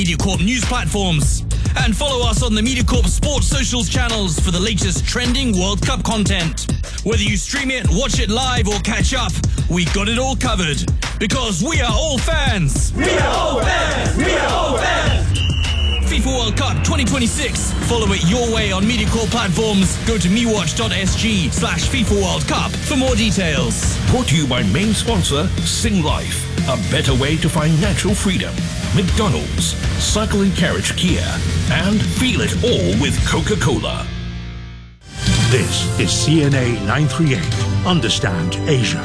MediaCorp news platforms. And follow us on the MediaCorp Sports Socials channels for the latest trending World Cup content. Whether you stream it, watch it live or catch up, we got it all covered. Because we are all fans. We are all fans. We are all fans. FIFA World Cup 2026. Follow it your way on MediaCorp platforms. Go to mewatch.sg/FIFA World Cup for more details. Brought to you by main sponsor Sing Life. A better way to find natural freedom. McDonald's, Cycle and Carriage Kia, and feel it all with Coca-Cola. This is CNA 938. Understand Asia.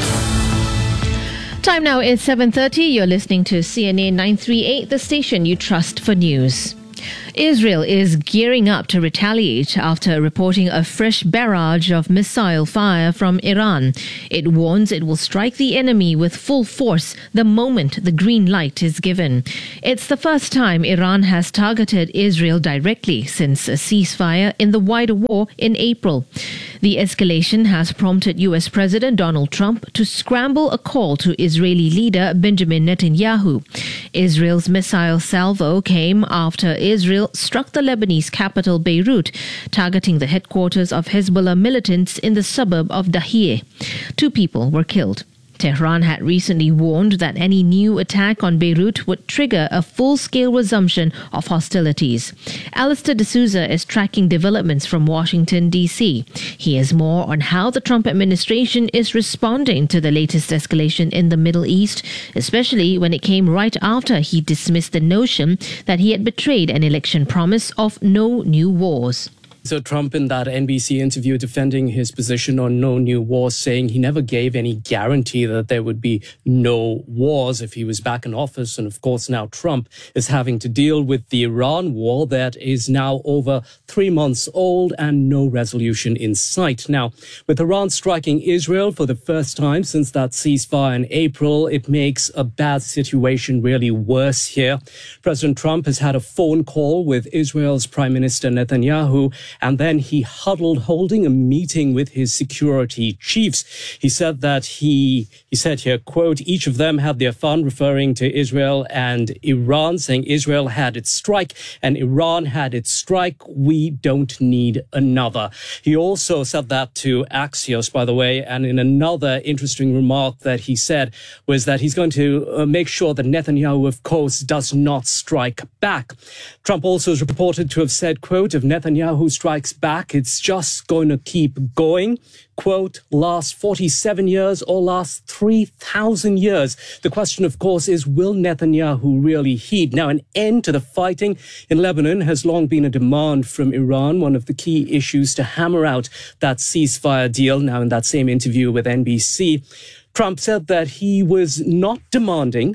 Time now is 7:30. You're listening to CNA 938, the station you trust for news. Israel is gearing up to retaliate after reporting a fresh barrage of missile fire from Iran. It warns it will strike the enemy with full force the moment the green light is given. It's the first time Iran has targeted Israel directly since a ceasefire in the wider war in April. The escalation has prompted US President Donald Trump to scramble a call to Israeli leader Benjamin Netanyahu. Israel's missile salvo came after Israel struck the Lebanese capital Beirut, targeting the headquarters of Hezbollah militants in the suburb of Dahiyeh. 2 people were killed. Tehran had recently warned that any new attack on Beirut would trigger a full-scale resumption of hostilities. Alistair D'Souza is tracking developments from Washington, D.C. He has more on how the Trump administration is responding to the latest escalation in the Middle East, especially when it came right after he dismissed the notion that he had betrayed an election promise of no new wars. So Trump in that NBC interview defending his position on no new wars, saying he never gave any guarantee that there would be no wars if he was back in office. And of course, now Trump is having to deal with the Iran war that is now over 3 months old and no resolution in sight. Now, with Iran striking Israel for the first time since that ceasefire in April, it makes a bad situation really worse here. President Trump has had a phone call with Israel's Prime Minister Netanyahu, and then he huddled holding a meeting with his security chiefs. He said that he said here, quote, each of them had their fun, referring to Israel and Iran, saying Israel had its strike and Iran had its strike. We don't need another. He also said that to Axios, by the way, and in another interesting remark that he said was that he's going to make sure that Netanyahu, of course, does not strike back. Trump also is reported to have said, quote, if Netanyahu strikes back, it's just going to keep going. Quote, last 47 years or last 3,000 years. The question, of course, is will Netanyahu really heed? Now, an end to the fighting in Lebanon has long been a demand from Iran, one of the key issues to hammer out that ceasefire deal. Now, in that same interview with NBC, Trump said that he was not demanding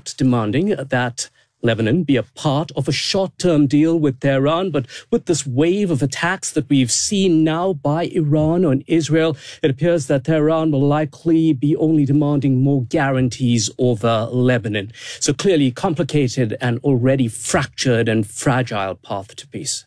that Lebanon be a part of a short-term deal with Tehran, but with this wave of attacks that we've seen now by Iran on Israel, it appears that Tehran will likely be only demanding more guarantees over Lebanon. So clearly complicated and already fractured and fragile path to peace.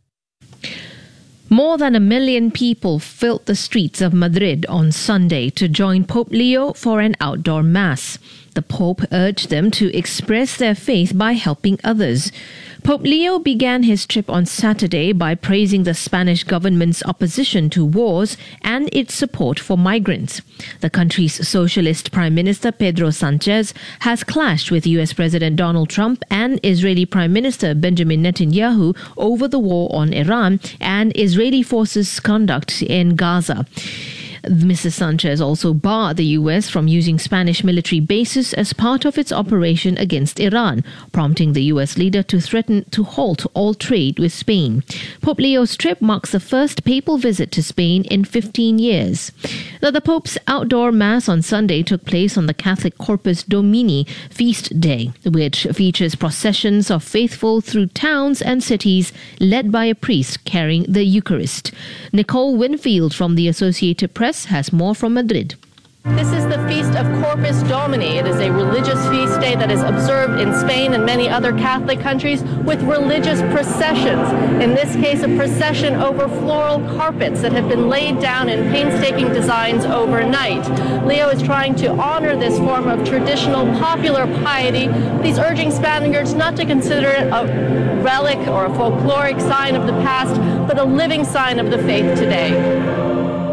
More than 1 million people filled the streets of Madrid on Sunday to join Pope Leo for an outdoor mass. The Pope urged them to express their faith by helping others. Pope Leo began his trip on Saturday by praising the Spanish government's opposition to wars and its support for migrants. The country's socialist Prime Minister Pedro Sanchez has clashed with US President Donald Trump and Israeli Prime Minister Benjamin Netanyahu over the war on Iran and Israeli forces' conduct in Gaza. Mr. Sanchez also barred the US from using Spanish military bases as part of its operation against Iran, prompting the US leader to threaten to halt all trade with Spain. Pope Leo's trip marks the first papal visit to Spain in 15 years. Now, the Pope's outdoor mass on Sunday took place on the Catholic Corpus Domini feast day, which features processions of faithful through towns and cities led by a priest carrying the Eucharist. Nicole Winfield from the Associated Press has more from Madrid. This is the Feast of Corpus Domini. It is a religious feast day that is observed in Spain and many other Catholic countries with religious processions. In this case, a procession over floral carpets that have been laid down in painstaking designs overnight. Leo is trying to honor this form of traditional popular piety. He's urging Spaniards not to consider it a relic or a folkloric sign of the past, but a living sign of the faith today.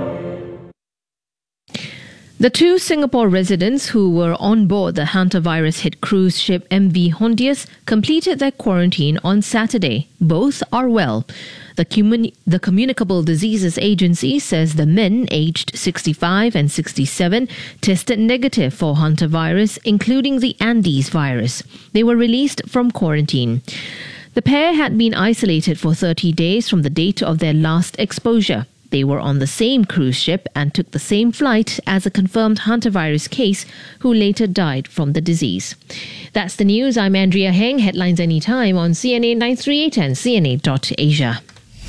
The two Singapore residents who were on board the hantavirus-hit cruise ship MV Hondius completed their quarantine on Saturday. Both are well. The Communicable Diseases Agency says the men, aged 65 and 67, tested negative for hantavirus, including the Andes virus. They were released from quarantine. The pair had been isolated for 30 days from the date of their last exposure. They were on the same cruise ship and took the same flight as a confirmed hantavirus case who later died from the disease. That's the news. I'm Andrea Heng. Headlines anytime on CNA 938 and CNA.Asia.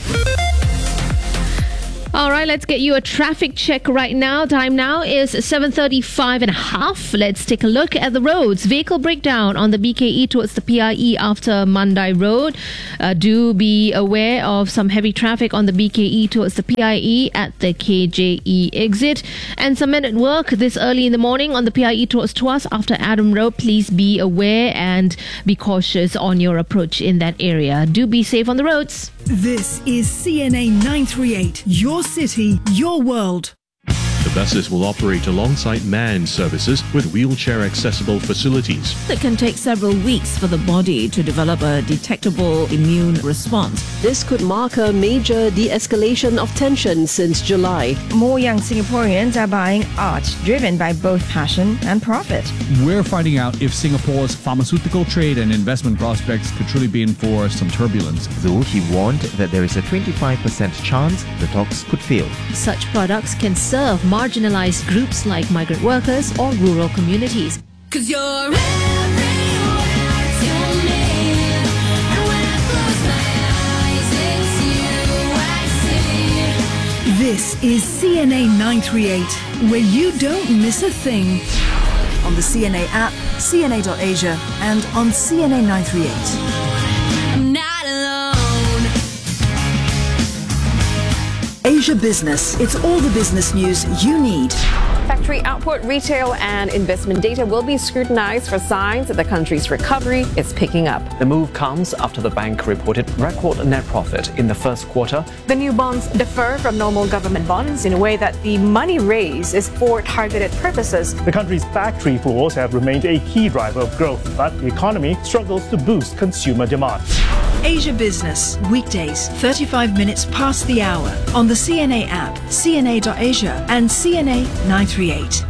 All right, let's get you a traffic check right now. Time now is 7:35 and a half. Let's take a look at the roads. Vehicle breakdown on the BKE towards the PIE after Mandai Road. Do be aware of some heavy traffic on the BKE towards the PIE at the KJE exit. And some men at work this early in the morning on the PIE towards Tuas after Adam Road. Please be aware and be cautious on your approach in that area. Do be safe on the roads. This is CNA 938, your city, your world. The buses will operate alongside manned services with wheelchair-accessible facilities. It can take several weeks for the body to develop a detectable immune response. This could mark a major de-escalation of tension since July. More young Singaporeans are buying art driven by both passion and profit. We're finding out if Singapore's pharmaceutical trade and investment prospects could truly be in for some turbulence. Though he warned that there is a 25% chance the talks could fail. Such products can serve marginalized groups like migrant workers or rural communities. 'Cause you're everywhere to me, and when I close my eyes, it's you I see. This is CNA 938, where you don't miss a thing. On the CNA app, CNA.Asia, and on CNA 938. I'm not alone. Asia Business. It's all the business news you need. Factory output, retail and investment data will be scrutinized for signs that the country's recovery is picking up. The move comes after the bank reported record net profit in the first quarter. The new bonds differ from normal government bonds in a way that the money raised is for targeted purposes. The country's factory floors have remained a key driver of growth, but the economy struggles to boost consumer demand. Asia Business, weekdays, 35 minutes past the hour, on the CNA app, CNA.Asia, and CNA 938.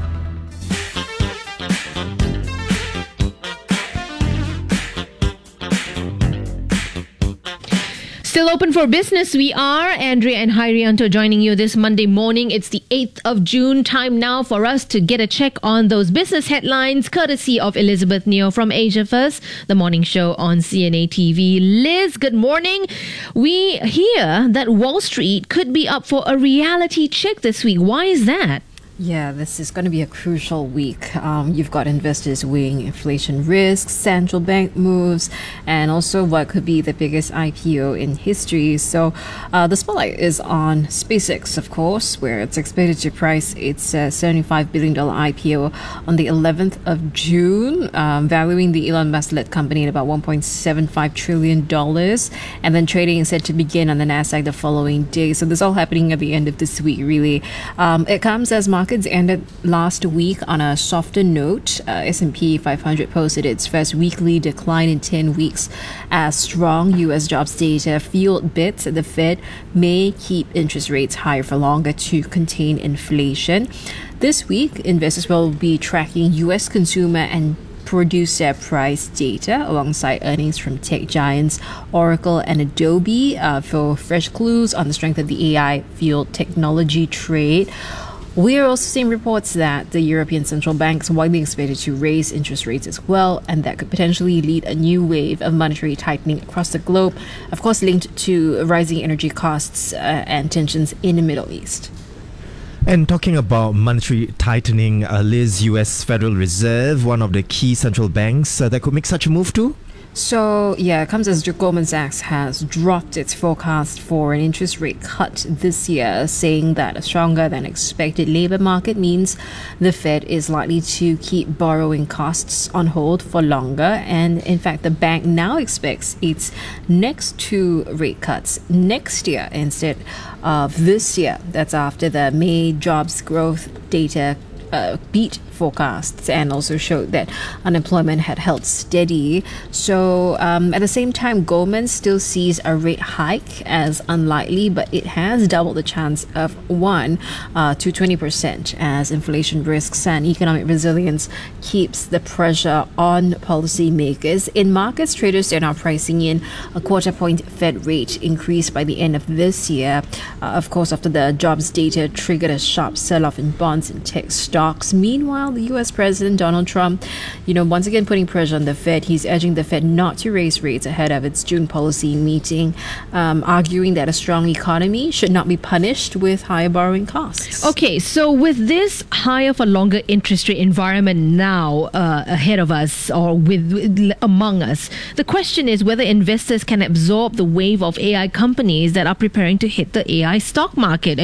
Still open for business, we are. Andrea and Hairianto joining you this Monday morning. It's the 8th of June. Time now for us to get a check on those business headlines, courtesy of Elizabeth Neo from Asia First, the morning show on CNA TV. Liz, good morning. We hear that Wall Street could be up for a reality check this week. Why is that? Yeah, this is going to be a crucial week. You've got investors weighing inflation risks, central bank moves, and also what could be the biggest IPO in history. So the spotlight is on SpaceX, of course, where it's expected to price its $75 billion IPO on the 11th of June, valuing the Elon Musk-led company at about $1.75 trillion. And then trading is set to begin on the Nasdaq the following day. So this is all happening at the end of this week, really. It comes as markets ended last week on a softer note. S&P 500 posted its first weekly decline in 10 weeks as strong U.S. jobs data fueled bets that the Fed may keep interest rates higher for longer to contain inflation. This week, investors will be tracking U.S. consumer and producer price data alongside earnings from tech giants Oracle and Adobe for fresh clues on the strength of the AI-fueled technology trade. We're also seeing reports that the European Central Bank is widely expected to raise interest rates as well, and that could potentially lead a new wave of monetary tightening across the globe, of course linked to rising energy costs and tensions in the Middle East. And talking about monetary tightening, Liz, US Federal Reserve, one of the key central banks that could make such a move too? So, yeah, it comes as Goldman Sachs has dropped its forecast for an interest rate cut this year, saying that a stronger than expected labor market means the Fed is likely to keep borrowing costs on hold for longer. And in fact, the bank now expects its next 2 rate cuts next year instead of this year. That's after the May jobs growth data beat forecasts and also showed that unemployment had held steady. So at the same time, Goldman still sees a rate hike as unlikely, but it has doubled the chance of one to 20% as inflation risks and economic resilience keeps the pressure on policymakers. In markets, traders are now pricing in a 1/4 point Fed rate increase by the end of this year. Of course, after the jobs data triggered a sharp sell-off in bonds and tech stocks. Meanwhile, the US President Donald Trump, once again putting pressure on the Fed. He's urging the Fed not to raise rates ahead of its June policy meeting, arguing that a strong economy should not be punished with higher borrowing costs. Okay, so with this higher for longer interest rate environment now ahead of us or among us, the question is whether investors can absorb the wave of AI companies that are preparing to hit the AI stock market.